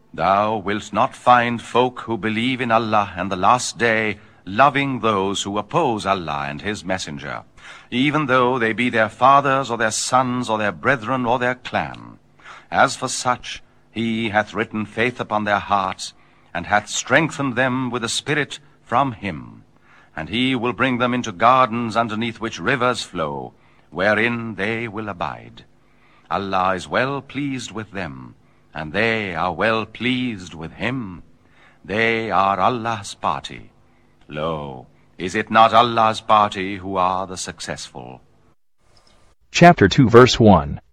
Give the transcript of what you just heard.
Thou wilt not find folk who believe in Allah and the last day loving those who oppose Allah and His Messenger, even though they be their fathers or their sons or their brethren or their clan. As for such, He hath written faith upon their hearts, and hath strengthened them with a spirit from Him. And He will bring them into gardens underneath which rivers flow, wherein they will abide. Allah is well pleased with them, and they are well pleased with Him. They are Allah's party. Lo, is it not Allah's party who are the successful? Chapter 2 verse 1.